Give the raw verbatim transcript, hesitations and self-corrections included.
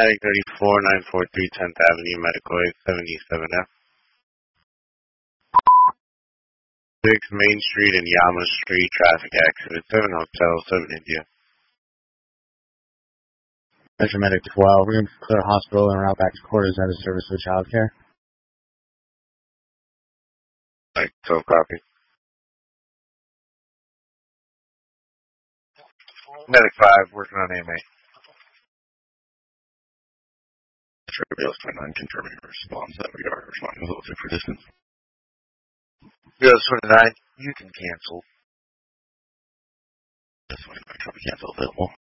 Medic thirty-four, nine four three, tenth Avenue, Medical eight seventy-seven F. six Main Street and Yama Street, traffic accident, seven Hotel, seven India. Metro Medic twelve, we're going to clear hospital and route back to quarters out of service for child care. Like, twelve copy. Medic five, working on A M A. Metro twenty-nine, confirming your response that we are responding a little bit for distance. Bills twenty-nine, you can cancel. This one, I copy cancel available.